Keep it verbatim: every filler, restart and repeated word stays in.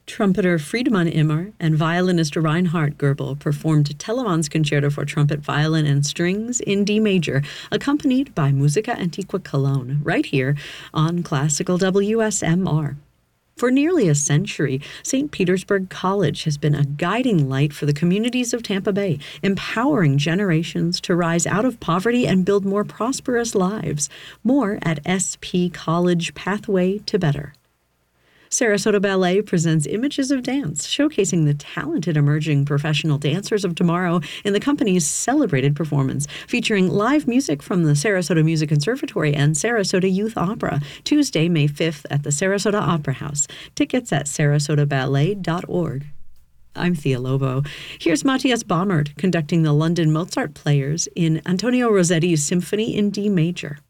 Trumpeter Friedemann Immer and violinist Reinhard Goebel performed Telemann's Concerto for Trumpet, Violin, and Strings in D major, accompanied by Musica Antiqua Cologne, right here on Classical W S M R. For nearly a century, Saint Petersburg College has been a guiding light for the communities of Tampa Bay, empowering generations to rise out of poverty and build more prosperous lives. More at S P College Pathway to Better. Sarasota Ballet presents Images of Dance, showcasing the talented emerging professional dancers of tomorrow in the company's celebrated performance, featuring live music from the Sarasota Music Conservatory and Sarasota Youth Opera, Tuesday, May fifth at the Sarasota Opera House. Tickets at sarasota ballet dot org. I'm Thea Lobo. Here's Matthias Baumert conducting the London Mozart Players in Antonio Rossetti's Symphony in D major.